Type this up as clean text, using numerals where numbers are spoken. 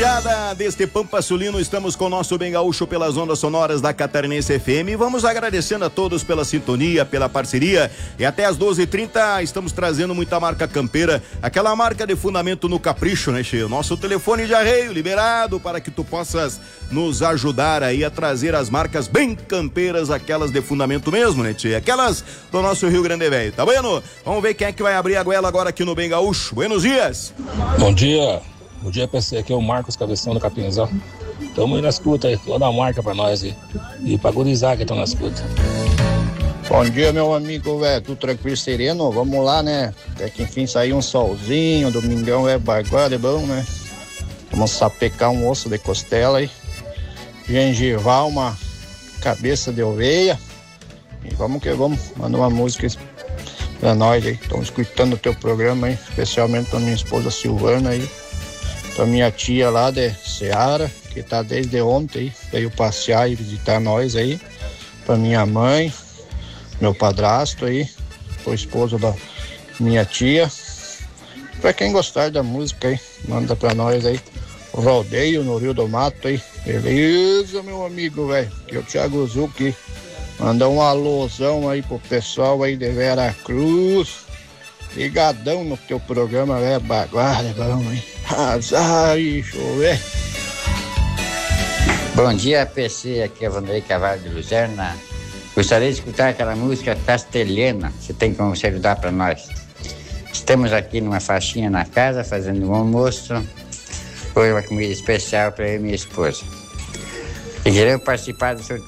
Gurizada deste Pampa Sulino, estamos com o nosso Bem Gaúcho pelas ondas sonoras da Catarinense FM e vamos agradecendo a todos pela sintonia, pela parceria, e até às 12h30 estamos trazendo muita marca campeira, aquela marca de fundamento no capricho, né, Che? Nosso telefone de arreio liberado para que tu possas nos ajudar aí a trazer as marcas bem campeiras, aquelas de fundamento mesmo, né, Che? Aquelas do nosso Rio Grande Velho, tá vendo? Vamos ver quem é que vai abrir a goela agora aqui no Bem Gaúcho. Buenos dias! Bom dia! Bom dia, PC, aqui é o Marcos Cabeção do Capinzão. Tamo aí na escuta aí, toda a marca pra nós aí. E pra gurizar que estão na escuta. Bom dia, meu amigo, velho, tudo tranquilo, sereno? Vamos lá, né? Até que enfim saiu um solzinho, domingão é baguado, é bom, né? Vamos sapecar um osso de costela aí, gengivar uma cabeça de ovelha. E vamos que vamos, manda uma música pra nós aí. Estamos escutando o teu programa aí, especialmente pra minha esposa Silvana aí. Pra minha tia lá de Seara, que tá desde ontem aí, veio passear e visitar nós aí. Pra minha mãe, meu padrasto aí, o esposo da minha tia. Pra quem gostar da música aí, manda pra nós aí. Rodeio no Rio do Mato aí. Beleza, meu amigo, velho. Que é o Thiago Zucchi. Manda um alôzão aí pro pessoal aí de Vera Cruz. Ligadão no teu programa, velho. Baguada, é bom, hein? Azar e chover. Bom dia, PC, aqui é Vanderlei Carvalho de Luzerna. Gostaria de escutar aquela música castelhana. Você tem como se ajudar para nós? Estamos aqui numa faixinha na casa, fazendo um almoço. Foi uma comida especial para eu e minha esposa. E queremos participar do sorteio.